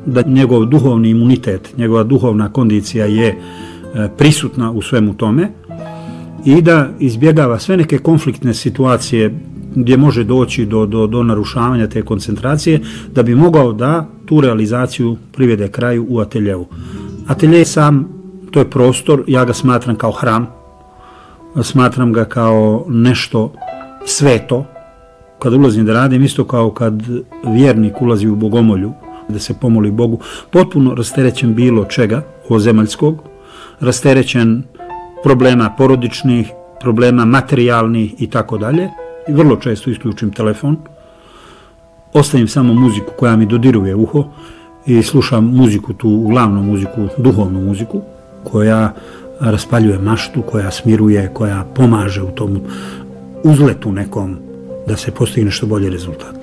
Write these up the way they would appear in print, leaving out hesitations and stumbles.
da njegov duhovni imunitet, njegova duhovna kondicija je prisutna u svemu tome i da izbjegava sve neke konfliktne situacije gdje može doći do narušavanja te koncentracije, da bi mogao da tu realizaciju privede kraju u ateljevu. Atelje sam, to je prostor, ja ga smatram kao hram, smatram ga kao nešto sveto. Kad ulazim da radim, isto kao kad vjernik ulazi u bogomolju, da se pomoli Bogu, potpuno rasterećen bilo čega ovozemaljskog, rasterećen problema porodičnih, problema materijalnih i tako dalje. I vrlo često isključim telefon, ostavim samo muziku koja mi dodiruje uho i slušam muziku, tu uglavnom muziku, duhovnu muziku, koja raspaljuje maštu, koja smiruje, koja pomaže u tom uzletu nekom da se postigne što bolji rezultat.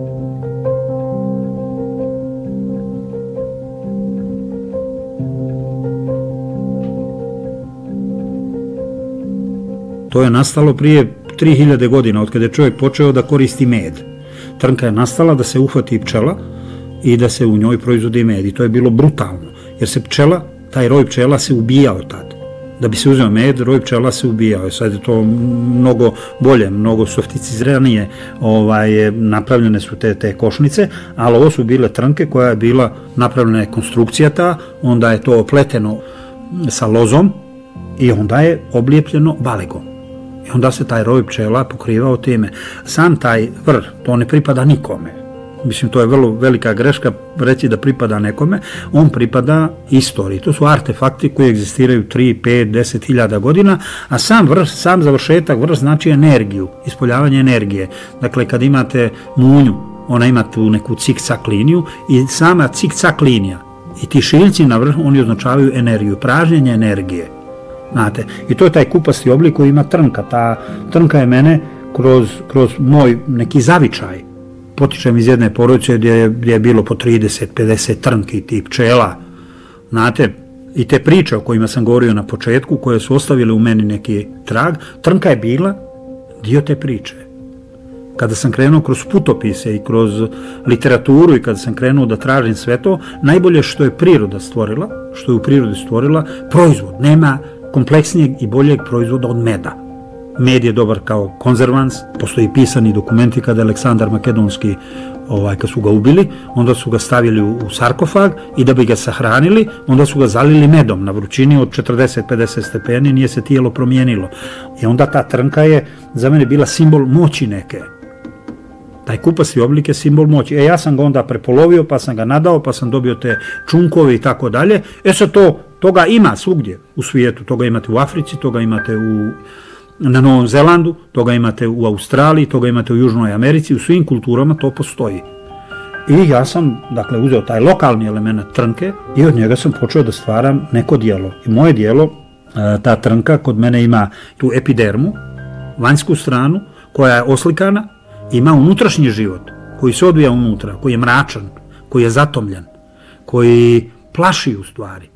To je nastalo prije 3000 godina, od kada je čovjek počeo da koristi med. Trnka je nastala da se uhvati pčela i da se u njoj proizvodi med. I to je bilo brutalno, jer se pčela, taj roj pčela se ubijao tad. Da bi se uzeo med, roj pčela se ubijao. Sad je to mnogo bolje, mnogo sofisticiranije napravljene su te košnice, ali ovo su bile trnke koja je bila napravljena konstrukcija ta, onda je to opleteno sa lozom i onda je oblijepljeno balegom. I onda se taj roj pčela pokrivao time. Sam taj vrh, to ne pripada nikome. Mislim, to je vrlo velika greška reći da pripada nekome. On pripada istoriji. To su artefakti koji egzistiraju 3, 5, 10 hiljada godina, a sam vrh, sam završetak vrh znači energiju, ispoljavanje energije. Dakle, kad imate munju, ona ima tu neku cik-cak liniju i sama cik-cak linija i ti šiljci na vrh, oni označavaju energiju, pražnjenje energije. Znate, i to je taj kupasti oblik koji ima trnka. Ta trnka je mene kroz moj neki zavičaj. Potičem iz jedne porodice gdje je bilo po 30-50 trnki tih pčela. Znate, i te priče o kojima sam govorio na početku, koje su ostavile u meni neki trag, trnka je bila dio te priče. Kada sam krenuo kroz putopise i kroz literaturu i kada sam krenuo da tražim sve to, najbolje što je priroda stvorila, što je u prirodi stvorila, proizvod. Nema kompleksnijeg i boljeg proizvoda od meda. Med je dobar kao konzervans, postoji pisani dokumenti kada je Aleksandar Makedonski, kad su ga ubili, onda su ga stavili u sarkofag i da bi ga sahranili, onda su ga zalili medom na vrućini od 40-50 stepeni, nije se tijelo promijenilo. I onda ta trnka je za mene bila simbol moći neke. Taj kupasti oblik je simbol moći. Ja sam ga onda prepolovio, pa sam ga nadao, pa sam dobio te čunkove i tako dalje. Sad toga ima svugdje u svijetu. Toga imate u Africi, toga imate na Novom Zelandu, toga imate u Australiji, toga imate u Južnoj Americi, u svim kulturama to postoji. I ja sam, dakle, uzeo taj lokalni element trnke i od njega sam počeo da stvaram neko dijelo. I moje dijelo, ta trnka, kod mene ima tu epidermu, vanjsku stranu, koja je oslikana, ima unutrašnji život, koji se odvija unutra, koji je mračan, koji je zatomljen, koji plaši u stvari.